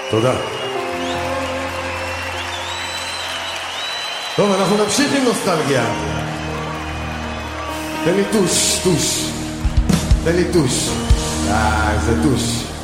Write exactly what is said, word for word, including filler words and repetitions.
תודה. טוב, אנחנו נמשיך עם נוסטלגיה. תן לי טוש, טוש. תן לי טוש. אה, איזה טוש.